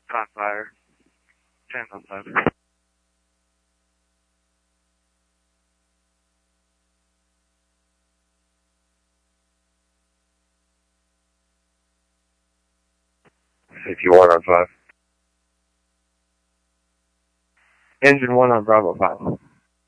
Hot fire. 10 on 7. Safety 1 on 5. Engine 1 on Bravo 5.